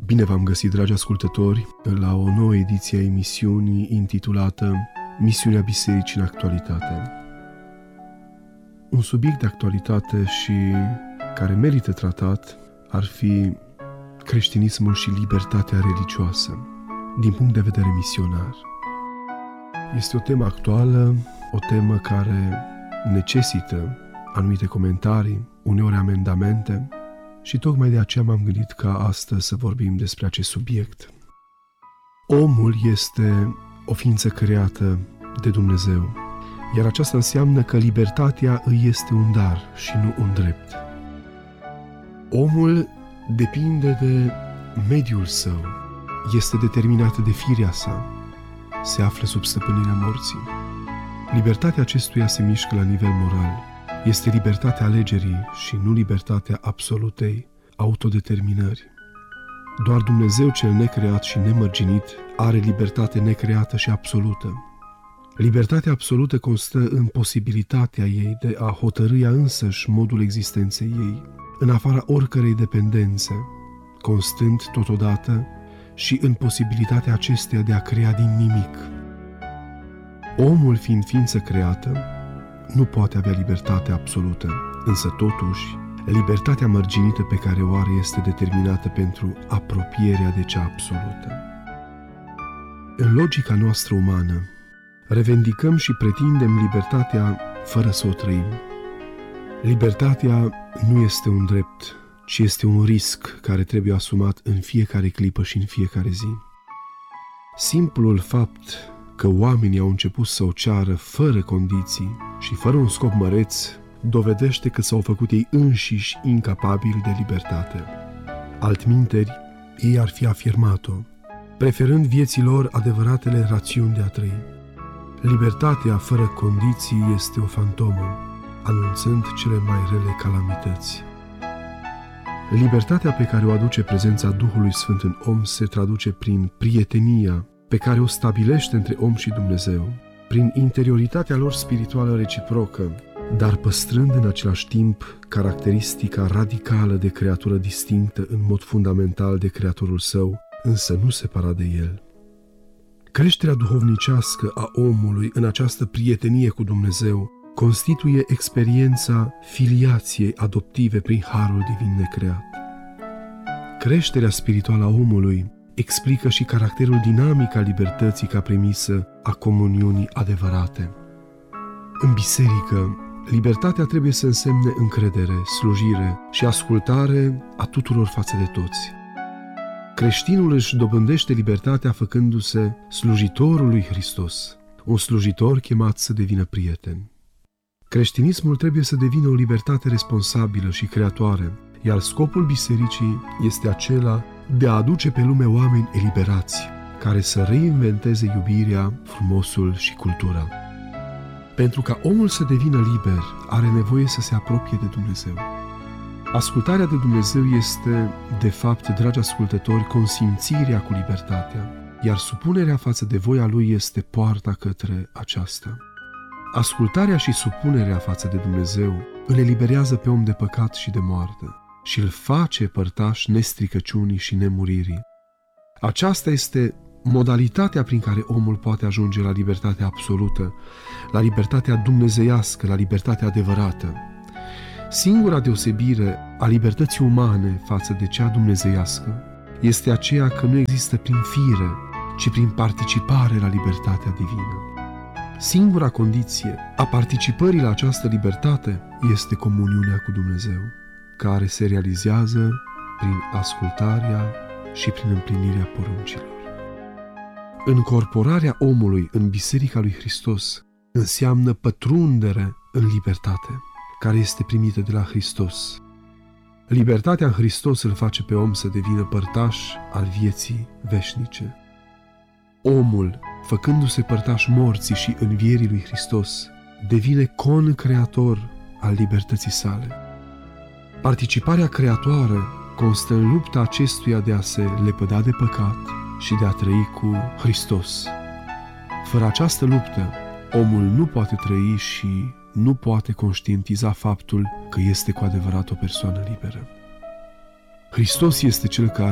Bine v-am găsit, dragi ascultători, la o nouă ediție a emisiunii intitulată Misiunea Bisericii în actualitate. Un subiect de actualitate și care merită tratat ar fi creștinismul și libertatea religioasă, din punct de vedere misionar. Este o temă actuală, o temă care necesită anumite comentarii, uneori amendamente, și tocmai de aceea m-am gândit ca astăzi să vorbim despre acest subiect. Omul este o ființă creată de Dumnezeu, iar aceasta înseamnă că libertatea îi este un dar și nu un drept. Omul depinde de mediul său, este determinat de firea sa, se află sub stăpânirea morții. Libertatea acestuia se mișcă la nivel moral. Este libertatea alegerii și nu libertatea absolutei autodeterminări. Doar Dumnezeu cel necreat și nemărginit are libertate necreată și absolută. Libertatea absolută constă în posibilitatea ei de a hotărâi ea însăși modul existenței ei, în afara oricărei dependențe, constând totodată și în posibilitatea acesteia de a crea din nimic. Omul, fiind ființă creată, nu poate avea libertate absolută, însă totuși, libertatea mărginită pe care o are este determinată pentru apropierea de cea absolută. În logica noastră umană, revendicăm și pretindem libertatea fără să o trăim. Libertatea nu este un drept, ci este un risc care trebuie asumat în fiecare clipă și în fiecare zi. Simplul fapt că oamenii au început să o ceară fără condiții și fără un scop măreț, dovedește că s-au făcut ei înșiși incapabili de libertate. Altminteri, ei ar fi afirmat-o, preferând vieții lor adevăratele rațiuni de a trăi. Libertatea fără condiții este o fantomă, anunțând cele mai rele calamități. Libertatea pe care o aduce prezența Duhului Sfânt în om se traduce prin prietenia pe care o stabilește între om și Dumnezeu, prin interioritatea lor spirituală reciprocă, dar păstrând în același timp caracteristica radicală de creatură distinctă în mod fundamental de Creatorul său, însă nu separat de el. Creșterea duhovnicească a omului în această prietenie cu Dumnezeu constituie experiența filiației adoptive prin harul divin necreat. Creșterea spirituală a omului explică și caracterul dinamic al libertății ca premisă a comuniunii adevărate. În biserică, libertatea trebuie să însemne încredere, slujire și ascultare a tuturor față de toți. Creștinul își dobândește libertatea făcându-se slujitorul lui Hristos, un slujitor chemat să devină prieten. Creștinismul trebuie să devină o libertate responsabilă și creatoare, iar scopul bisericii este acela de a aduce pe lume oameni eliberați, care să reinventeze iubirea, frumosul și cultura. Pentru ca omul să devină liber, are nevoie să se apropie de Dumnezeu. Ascultarea de Dumnezeu este, de fapt, dragi ascultători, consimțirea cu libertatea, iar supunerea față de voia Lui este poarta către aceasta. Ascultarea și supunerea față de Dumnezeu îl eliberează pe om de păcat și de moarte și îl face părtaș nestricăciunii și nemuririi. Aceasta este modalitatea prin care omul poate ajunge la libertatea absolută, la libertatea dumnezeiască, la libertatea adevărată. Singura deosebire a libertății umane față de cea dumnezeiască este aceea că nu există prin fire, ci prin participare la libertatea divină. Singura condiție a participării la această libertate este comuniunea cu Dumnezeu, care se realizează prin ascultarea și prin împlinirea poruncilor. Încorporarea omului în Biserica lui Hristos înseamnă pătrundere în libertate, care este primită de la Hristos. Libertatea în Hristos îl face pe om să devină părtaș al vieții veșnice. Omul, făcându-se părtaș morții și învierii lui Hristos, devine con-creator al libertății sale. Participarea creatoare constă în lupta acestuia de a se lepăda de păcat și de a trăi cu Hristos. Fără această luptă, omul nu poate trăi și nu poate conștientiza faptul că este cu adevărat o persoană liberă. Hristos este Cel care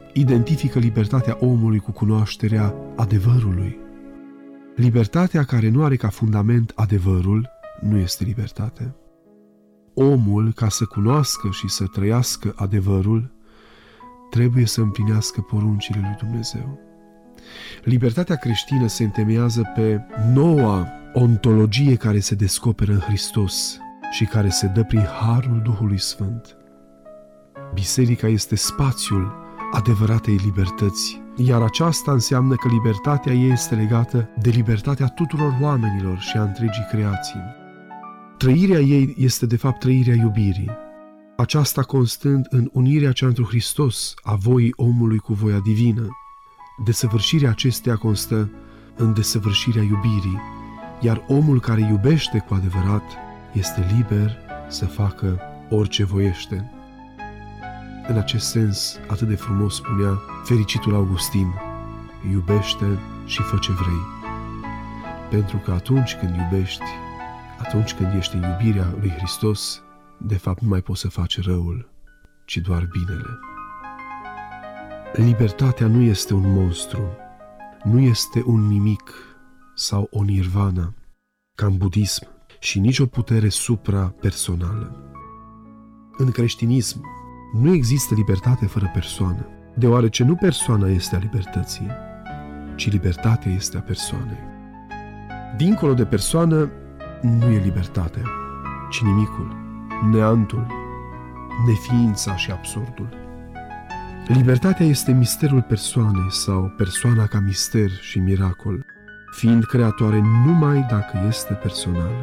identifică libertatea omului cu cunoașterea adevărului. Libertatea care nu are ca fundament adevărul nu este libertate. Omul, ca să cunoască și să trăiască adevărul, trebuie să împlinească poruncile lui Dumnezeu. Libertatea creștină se întemeiază pe noua ontologie care se descoperă în Hristos și care se dă prin harul Duhului Sfânt. Biserica este spațiul adevăratei libertăți, iar aceasta înseamnă că libertatea ei este legată de libertatea tuturor oamenilor și a întregii creații. Trăirea ei este de fapt trăirea iubirii, aceasta constând în unirea cea întru Hristos a voii omului cu voia divină. Desăvârșirea acesteia constă în desăvârșirea iubirii, iar omul care iubește cu adevărat este liber să facă orice voiește. În acest sens, atât de frumos spunea fericitul Augustin: iubește și fă ce vrei. Pentru că atunci când iubești, atunci când ești în iubirea lui Hristos, de fapt nu mai poți să faci răul, ci doar binele. Libertatea nu este un monstru, nu este un nimic sau o nirvana, ca în budism, și nici o putere suprapersonală. În creștinism nu există libertate fără persoană, deoarece nu persoana este a libertății, ci libertatea este a persoanei. Dincolo de persoană nu e libertatea, ci nimicul, neantul, neființa și absurdul. Libertatea este misterul persoanei sau persoana ca mister și miracol, fiind creatoare numai dacă este personală.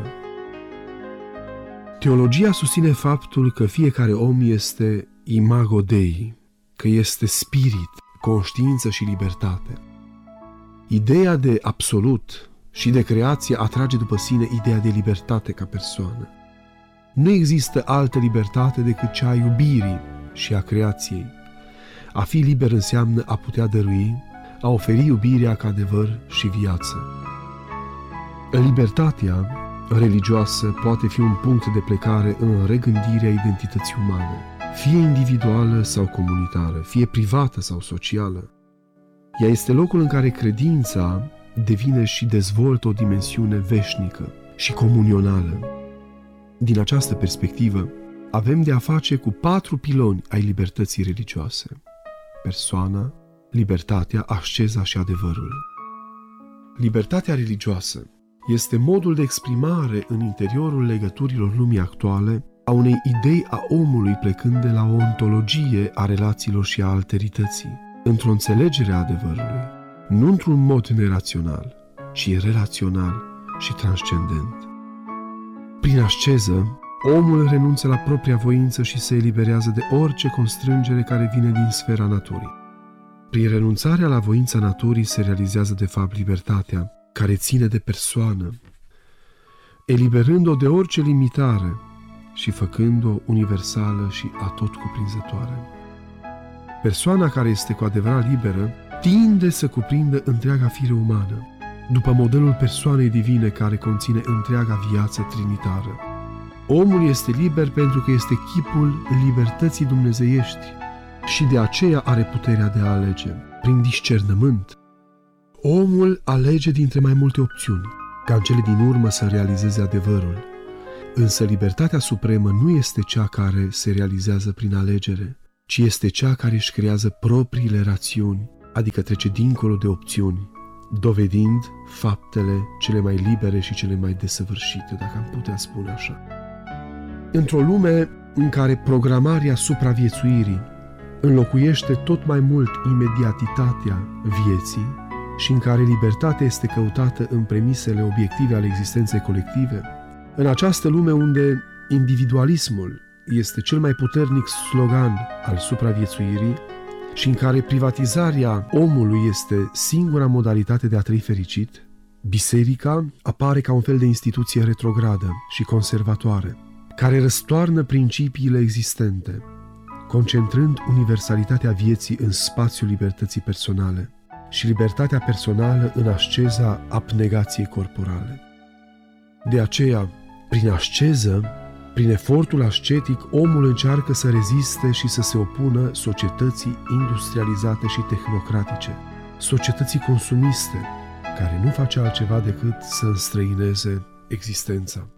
Teologia susține faptul că fiecare om este imago Dei, că este spirit, conștiință și libertate. Ideea de absolut și de creație atrage după sine ideea de libertate ca persoană. Nu există altă libertate decât cea a iubirii și a creației. A fi liber înseamnă a putea dărui, a oferi iubirea ca adevăr și viață. Libertatea religioasă poate fi un punct de plecare în regândirea identității umane, fie individuală sau comunitară, fie privată sau socială. Ea este locul în care credința devine și dezvoltă o dimensiune veșnică și comunională. Din această perspectivă, avem de a face cu 4 piloni ai libertății religioase: persoana, libertatea, asceza și adevărul. Libertatea religioasă este modul de exprimare în interiorul legăturilor lumii actuale a unei idei a omului plecând de la o ontologie a relațiilor și a alterității, într-o înțelegere a adevărului, nu într-un mod nerațional, ci relațional și transcendent. Prin asceză, omul renunță la propria voință și se eliberează de orice constrângere care vine din sfera naturii. Prin renunțarea la voința naturii se realizează de fapt libertatea, care ține de persoană, eliberând-o de orice limitare și făcând-o universală și atotcuprinzătoare. Persoana care este cu adevărat liberă tinde să cuprindă întreaga fire umană, după modelul persoanei divine care conține întreaga viață trinitară. Omul este liber pentru că este chipul libertății dumnezeiești și de aceea are puterea de a alege, prin discernământ. Omul alege dintre mai multe opțiuni, ca în cele din urmă să realizeze adevărul. Însă libertatea supremă nu este cea care se realizează prin alegere, ci este cea care își creează propriile rațiuni, adică trece dincolo de opțiuni, dovedind faptele cele mai libere și cele mai desăvârșite, dacă am putea spune așa. Într-o lume în care programarea supraviețuirii înlocuiește tot mai mult imediatitatea vieții și în care libertatea este căutată în premisele obiective ale existenței colective, în această lume unde individualismul este cel mai puternic slogan al supraviețuirii și în care privatizarea omului este singura modalitate de a trăi fericit, biserica apare ca un fel de instituție retrogradă și conservatoare, care răstoarnă principiile existente, concentrând universalitatea vieții în spațiul libertății personale și libertatea personală în asceza abnegației corporale. De aceea, prin asceză, Prin efortul ascetic, omul încearcă să reziste și să se opună societății industrializate și tehnocratice, societății consumiste, care nu face altceva decât să înstrăineze existența.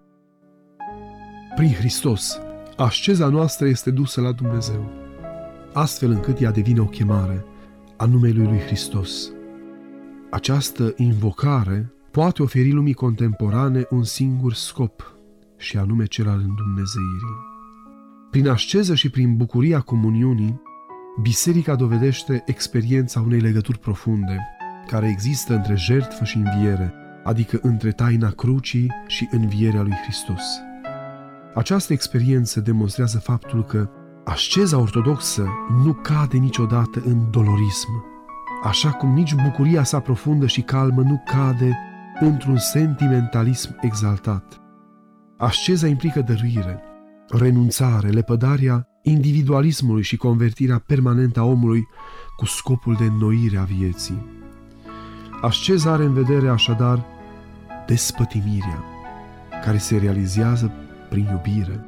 Prin Hristos, asceza noastră este dusă la Dumnezeu, astfel încât ea devine o chemare a numelui lui Hristos. Această invocare poate oferi lumii contemporane un singur scop, și anume cel al îndumnezeirii. Prin asceză și prin bucuria comuniunii, biserica dovedește experiența unei legături profunde, care există între jertfă și înviere, adică între taina crucii și învierea lui Hristos. Această experiență demonstrează faptul că asceza ortodoxă nu cade niciodată în dolorism, așa cum nici bucuria sa profundă și calmă nu cade într-un sentimentalism exaltat. Asceza implică dăruire, renunțare, lepădarea individualismului și convertirea permanentă a omului cu scopul de înnoire a vieții. Asceza are în vedere așadar despătimirea, care se realizează prin iubire.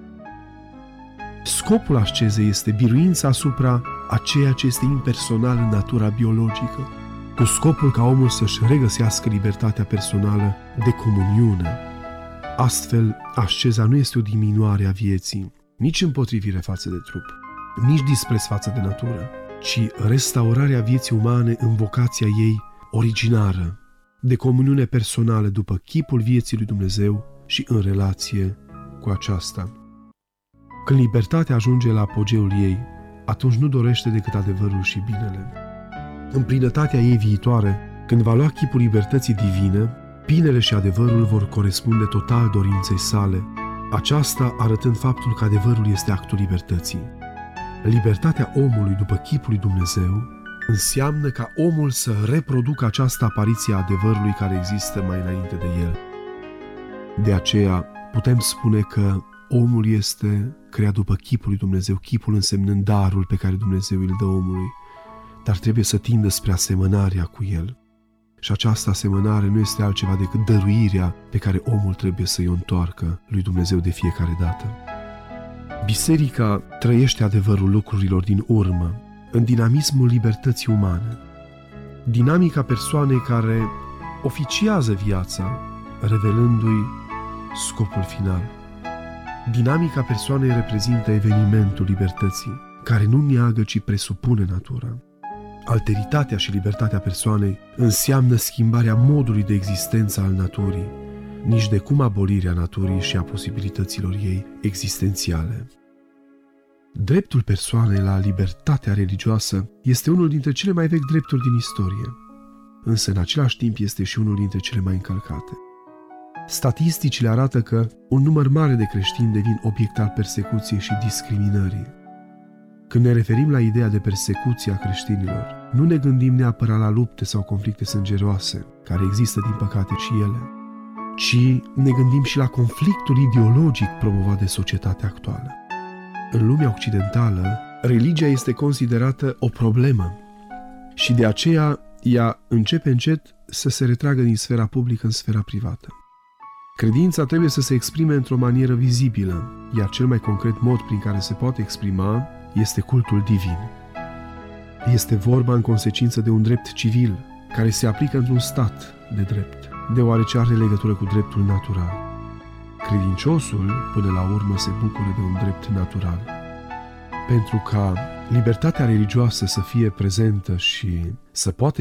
Scopul ascezei este biruința asupra a ceea ce este impersonal în natura biologică, cu scopul ca omul să-și regăsească libertatea personală de comuniune. Astfel, asceza nu este o diminuare a vieții, nici împotrivire față de trup, nici dispreț față de natură, ci restaurarea vieții umane în vocația ei originară, de comuniune personală după chipul vieții lui Dumnezeu și în relație cu aceasta. Când libertatea ajunge la apogeul ei, atunci nu dorește decât adevărul și binele. În plinătatea ei viitoare, când va lua chipul libertății divine, binele și adevărul vor corespunde total dorinței sale, aceasta arătând faptul că adevărul este actul libertății. Libertatea omului după chipul lui Dumnezeu înseamnă ca omul să reproducă această apariție a adevărului care există mai înainte de el. De aceea putem spune că omul este creat după chipul lui Dumnezeu, chipul însemnând darul pe care Dumnezeu îl dă omului, dar trebuie să tindă spre asemănarea cu el. Și această asemănare nu este altceva decât dăruirea pe care omul trebuie să-i o întoarcă lui Dumnezeu de fiecare dată. Biserica trăiește adevărul lucrurilor din urmă, în dinamismul libertății umane, dinamica persoanei care oficiază viața, revelându-i scopul final. Dinamica persoanei reprezintă evenimentul libertății, care nu neagă, ci presupune natura. Alteritatea și libertatea persoanei înseamnă schimbarea modului de existență al naturii, nici de cum abolirea naturii și a posibilităților ei existențiale. Dreptul persoanei la libertatea religioasă este unul dintre cele mai vechi drepturi din istorie, însă în același timp este și unul dintre cele mai încălcate. Statisticile arată că un număr mare de creștini devin obiect al persecuției și discriminării. Când ne referim la ideea de persecuție a creștinilor, nu ne gândim neapărat la lupte sau conflicte sângeroase, care există din păcate și ele, ci ne gândim și la conflictul ideologic promovat de societatea actuală. În lumea occidentală, religia este considerată o problemă și de aceea ea începe încet să se retragă din sfera publică în sfera privată. Credința trebuie să se exprime într-o manieră vizibilă, iar cel mai concret mod prin care se poate exprima este cultul divin. Este vorba în consecință de un drept civil, care se aplică într-un stat de drept, deoarece are legătură cu dreptul natural. Credinciosul, până la urmă, se bucură de un drept natural. Pentru ca libertatea religioasă să fie prezentă și să poată